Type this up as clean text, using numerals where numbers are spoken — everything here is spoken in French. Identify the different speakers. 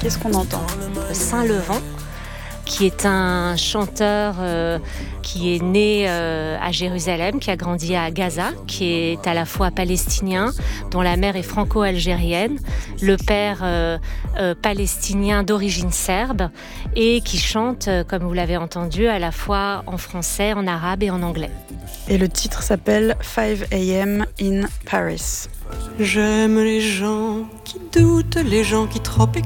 Speaker 1: Qu'est-ce qu'on entend ?
Speaker 2: Saint-Levant, qui est un chanteur qui est né à Jérusalem, qui a grandi à Gaza, qui est à la fois palestinien, dont la mère est franco-algérienne, le père palestinien d'origine serbe, et qui chante, comme vous l'avez entendu, à la fois en français, en arabe et en anglais.
Speaker 1: Et le titre s'appelle 5 a.m. in Paris.
Speaker 3: J'aime les gens qui doutent, les gens qui trop